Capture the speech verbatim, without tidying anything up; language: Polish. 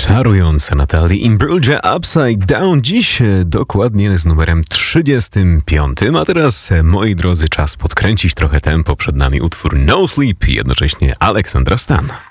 Czarująca Natalie Imbruglia Upside Down dziś dokładnie z numerem trzydziestym piątym. A teraz, moi drodzy, czas podkręcić trochę tempo. Przed nami utwór No Sleep i jednocześnie Aleksandra Stan.